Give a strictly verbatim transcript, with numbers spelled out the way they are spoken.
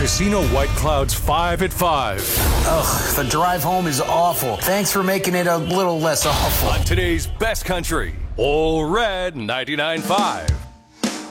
Casino White Clouds five at five. Ugh, the drive home is awful. Thanks for making it a little less awful. On today's Best Country, All Red ninety-nine point five.